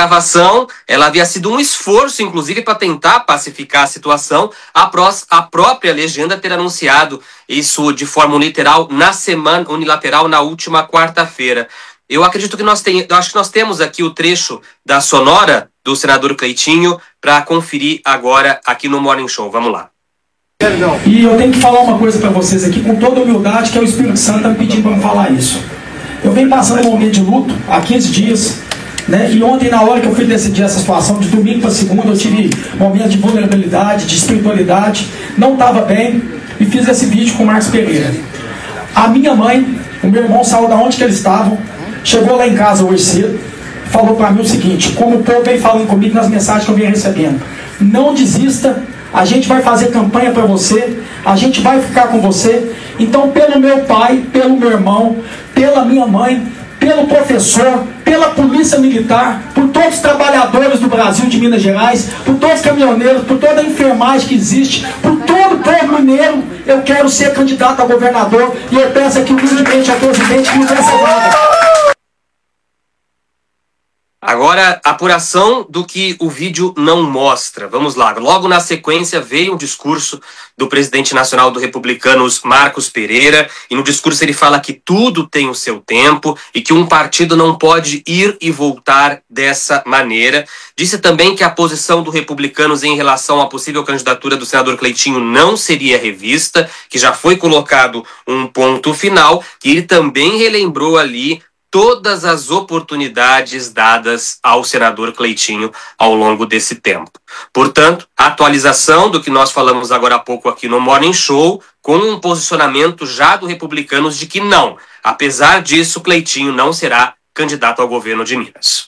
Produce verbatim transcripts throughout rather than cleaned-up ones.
gravação, ela havia sido um esforço, inclusive, para tentar pacificar a situação. A, prós, a própria legenda ter anunciado isso de forma unilateral na semana, unilateral na última quarta-feira. Eu acredito que nós tem, eu acho que nós temos aqui o trecho da sonora do senador Cleitinho para conferir agora aqui no Morning Show. Vamos lá. E eu tenho que falar uma coisa para vocês aqui com toda humildade, que é o Espírito Santo está me pedindo para me falar isso. Eu venho passando um momento de luto há quinze dias, né? E ontem, na hora que eu fui decidir essa situação, de domingo para segunda, eu tive momentos de vulnerabilidade, de espiritualidade, não estava bem, e fiz esse vídeo com o Marcos Pereira. A minha mãe, o meu irmão saiu da onde que eles estavam, chegou lá em casa hoje cedo, falou para mim o seguinte, como o povo vem falando comigo nas mensagens que eu venho recebendo: não desista, a gente vai fazer campanha para você, a gente vai ficar com você. Então, pelo meu pai, pelo meu irmão, pela minha mãe, pelo professor, pela polícia militar, por todos os trabalhadores do Brasil, de Minas Gerais, por todos os caminhoneiros, por toda a enfermagem que existe, por todo o povo mineiro, eu quero ser candidato a governador, e eu peço aqui humildemente a presidente que me dê essa vaga. Agora, apuração do que o vídeo não mostra. Vamos lá. Logo na sequência veio um discurso do presidente nacional do Republicanos, Marcos Pereira, e no discurso ele fala que tudo tem o seu tempo e que um partido não pode ir e voltar dessa maneira. Disse também que a posição do Republicanos em relação à possível candidatura do senador Cleitinho não seria revista, que já foi colocado um ponto final, e ele também relembrou ali todas as oportunidades dadas ao senador Cleitinho ao longo desse tempo. Portanto, a atualização do que nós falamos agora há pouco aqui no Morning Show, com um posicionamento já do Republicanos de que não, apesar disso, Cleitinho não será candidato ao governo de Minas.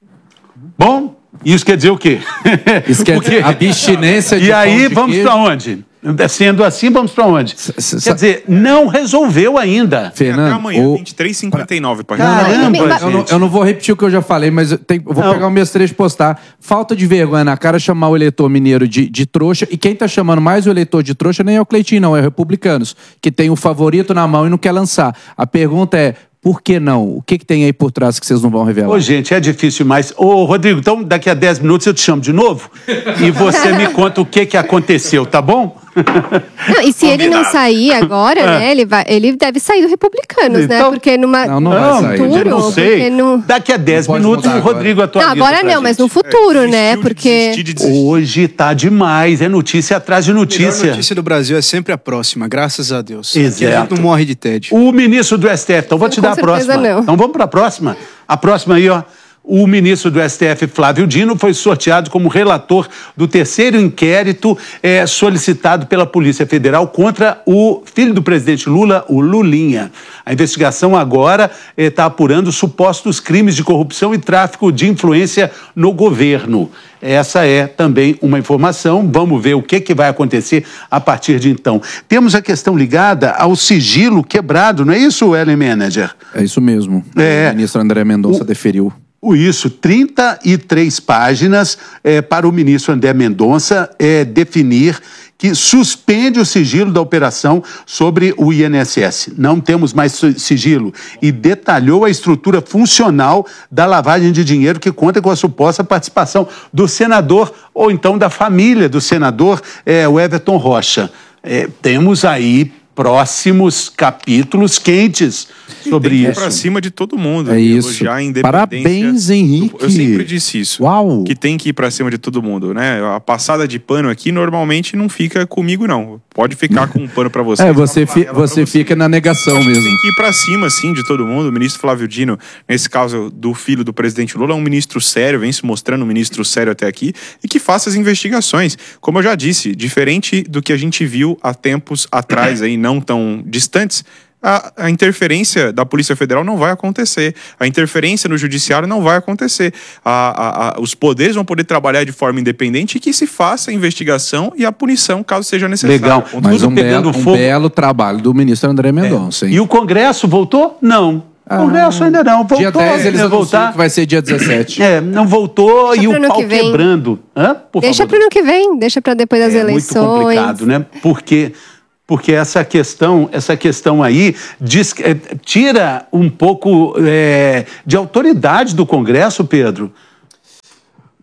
Bom, isso quer dizer o quê? Isso quer dizer abstinência de E aí, de vamos para onde? Sendo assim, vamos para onde? S -s Quer dizer, não resolveu ainda. Fernando, até amanhã, o... vinte e três e cinquenta e nove. Caramba, eu, eu, não, eu não vou repetir o que eu já falei, mas eu, tenho, eu vou não. pegar o meus três e postar. Falta de vergonha na cara chamar o eleitor mineiro de, de trouxa, e quem tá chamando mais o eleitor de trouxa nem é o Cleitinho, não, é o Republicanos, que tem o favorito na mão e não quer lançar. A pergunta é: por que não? O que, que tem aí por trás que vocês não vão revelar? Ô, gente, é difícil demais. Ô, Rodrigo, então daqui a dez minutos eu te chamo de novo e você me conta o que, que aconteceu, tá bom? Não, e se ele não sair agora, é. né, ele, vai, ele deve sair do Republicanos, então, né? Porque numa, não, não no vai futuro... sair, não sei. No... Daqui a dez minutos o Rodrigo atualiza. Não, agora não, gente. mas no futuro, é, né? Porque... De desistir. Hoje tá demais, é notícia atrás de notícia. A melhor notícia do Brasil é sempre a próxima, graças a Deus. Exato. Aqui a gente não morre de tédio. O ministro do S T F, então vou te Com dar a próxima. não. Então vamos para a próxima. A próxima aí, ó. O ministro do S T F, Flávio Dino, foi sorteado como relator do terceiro inquérito é, solicitado pela Polícia Federal contra o filho do presidente Lula, o Lulinha. A investigação agora está é, apurando supostos crimes de corrupção e tráfico de influência no governo. Essa é também uma informação. Vamos ver o que, que vai acontecer a partir de então. Temos a questão ligada ao sigilo quebrado, não é isso, Ellen Manager? É isso mesmo. É. O ministro André Mendonça o... deferiu. Isso, trinta e três páginas é, para o ministro André Mendonça é, definir que suspende o sigilo da operação sobre o I N S S. Não temos mais sigilo. E detalhou a estrutura funcional da lavagem de dinheiro que conta com a suposta participação do senador ou então da família do senador, é, o Everton Rocha. É, temos aí próximos capítulos quentes sobre tem que ir isso. pra cima de todo mundo. É isso. A independência. Parabéns, Henrique. Eu sempre disse isso. Uau. Que tem que ir pra cima de todo mundo, né? A passada de pano aqui normalmente não fica comigo, não. Pode ficar com um pano pra você. É, você, fi, você, você fica na negação mesmo. Tem que ir pra cima, sim, de todo mundo. O ministro Flávio Dino, nesse caso do filho do presidente Lula, é um ministro sério, vem se mostrando um ministro sério até aqui, e que faça as investigações. Como eu já disse, diferente do que a gente viu há tempos atrás, aí, não tão distantes, A, a interferência da Polícia Federal não vai acontecer. A interferência no judiciário não vai acontecer. A, a, a, os poderes vão poder trabalhar de forma independente e que se faça a investigação e a punição, caso seja necessário. Legal. Mas um belo, um belo trabalho do ministro André Mendonça. É. E o Congresso voltou? Não. O Congresso ainda não. Voltou, dia dez eles voltar. Que vai ser dia dezessete. É, não voltou. Deixa e o pau que quebrando. Hã? Por deixa para o ano que vem, deixa para depois das é eleições. É muito complicado, né? Porque... Porque essa questão, essa questão aí diz, é, tira um pouco é, de autoridade do Congresso, Pedro.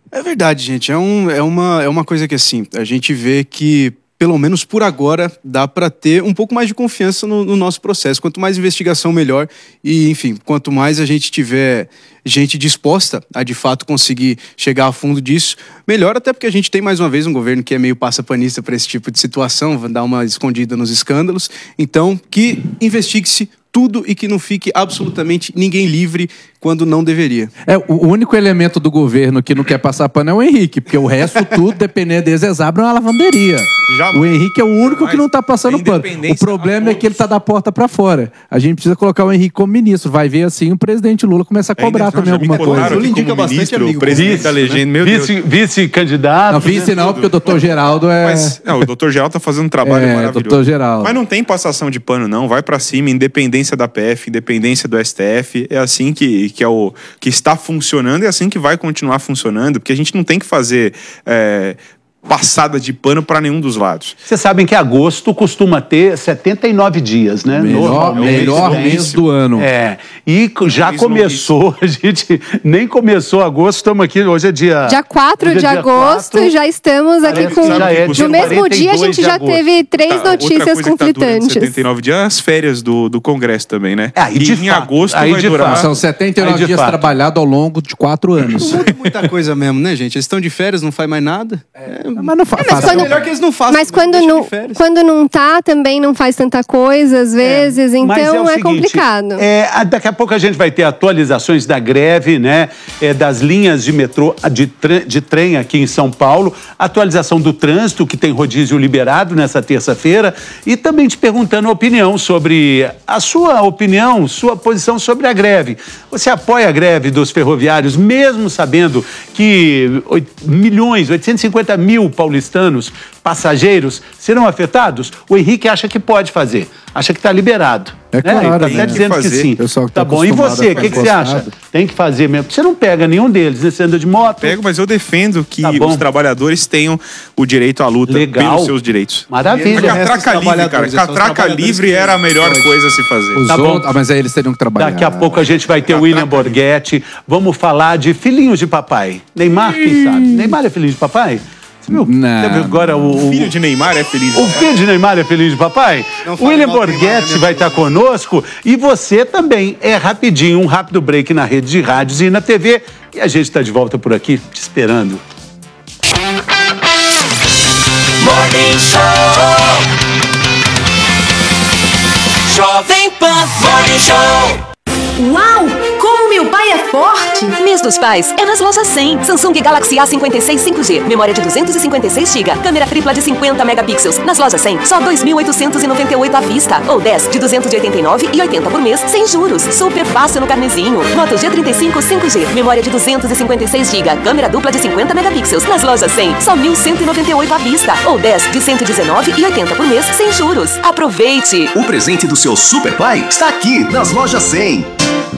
É verdade, gente. É, um, é, uma, é uma coisa que, assim, a gente vê que, pelo menos por agora, dá para ter um pouco mais de confiança no, no nosso processo. Quanto mais investigação, melhor. E, enfim, quanto mais a gente tiver gente disposta a, de fato, conseguir chegar a fundo disso, melhor, até porque a gente tem, mais uma vez, um governo que é meio passapanista para esse tipo de situação, vai dar uma escondida nos escândalos. Então, que investigue-se tudo e que não fique absolutamente ninguém livre quando não deveria. É, o único elemento do governo que não quer passar pano é o Henrique, porque o resto tudo, dependendo deles, eles abrem uma lavanderia. Jamais. O Henrique é o único que não tá passando pano. O problema é que ele tá da porta pra fora. A gente precisa colocar o Henrique como ministro. Vai ver assim o presidente Lula começa a cobrar Ainda, também não, alguma coisa. Ele indica bastante amigo. O presidente Vice, da legenda, meu vice, Deus. Vice-candidato. Não, vice não, porque o doutor Geraldo é... Mas, não, o doutor Geraldo tá fazendo um trabalho É, maravilhoso. doutor Geraldo. Mas não tem passação de pano, não. Vai pra cima, independência da P F, independência do S T F. É assim que, que, é o, que está funcionando e é assim que vai continuar funcionando, porque a gente não tem que fazer... É, passada de pano para nenhum dos lados. Vocês sabem que agosto costuma ter setenta e nove dias, né? Melhor, melhor mês do ano. É. E já começou, a gente nem começou agosto, estamos aqui, hoje é dia... Dia quatro de agosto, já estamos aqui com... Já é no mesmo dia a gente já teve três Tá, notícias conflitantes. Tá setenta e nove dias, as férias do, do Congresso também, né? É, aí e de em fato, agosto aí vai de durar... fato. São setenta e nove Aí, de dias fato. trabalhados ao longo de quatro anos. Não muda muita coisa mesmo, né, gente? Eles estão de férias, não faz mais nada. É, Mas não faz. mas quando- é melhor que eles não façam. Mas quando deixa não, de férias. quando não tá, também não faz tanta coisa, às vezes, Mas então o é, seguinte, complicado. É, a- daqui a pouco a gente vai ter atualizações da greve, né? É, das linhas de metrô, de, tre- de trem aqui em São Paulo, atualização do trânsito, que tem rodízio liberado nessa terça-feira, e também te perguntando a opinião sobre a sua opinião, sua posição sobre a greve. Você apoia a greve dos ferroviários, mesmo sabendo que oit- milhões, oitocentos e cinquenta mil paulistanos, passageiros, serão afetados? O Henrique acha que pode fazer, acha que está liberado. É né? claro, Ele tá né? até dizendo que fazer. sim. Pessoal que Tá tá bom. E acostumado você, a o que, que você ficar acha? encostado. Tem que fazer mesmo. Você não pega nenhum deles, né? Você anda de moto. Pego, mas eu defendo que Tá bom. os trabalhadores tenham o direito à luta Legal. pelos seus direitos. Maravilha. A catraca livre, cara. trabalhadores, são os Catraca trabalhadores livre que- era a melhor coisa a se fazer. Os Tá bom. outros- ah, mas aí eles teriam que trabalhar. Daqui a pouco a gente vai ter o William Borghetti. Vamos falar de filhinhos de papai. Neymar, quem sabe? Neymar é filhinho de papai? Você viu? Não. Você viu agora o... O filho de Neymar é feliz. O filho de Neymar é filhinho de papai? Não O fale William mal do Neymar, Borghetti né, vai estar conosco e você também. É rapidinho, um rápido break na rede de rádios e na T V. E a gente está de volta por aqui, te esperando. Morning Show. Jovem Pan Morning Show. Uau! Como meu pai é forte! Mês dos Pais é nas lojas cem. Samsung Galaxy A cinquenta e seis cinco G, memória de duzentos e cinquenta e seis gigabytes, câmera tripla de cinquenta megapixels. Nas lojas cem, só dois mil oitocentos e noventa e oito à vista. Ou dez de duzentos e oitenta e nove e oitenta por mês, sem juros. Super fácil no carnezinho. Moto G trinta e cinco cinco G, memória de duzentos e cinquenta e seis gigabytes, câmera dupla de cinquenta megapixels. Nas lojas cem, só mil cento e noventa e oito à vista. Ou dez de cento e dezenove e oitenta por mês, sem juros. Aproveite! O presente do seu super pai está aqui nas lojas cem.